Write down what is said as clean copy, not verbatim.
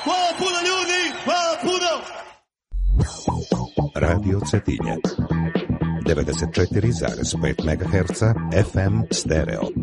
Hvala puno ljudi, hvala puno. Radio Cetinje 94,5 MHz FM stereo.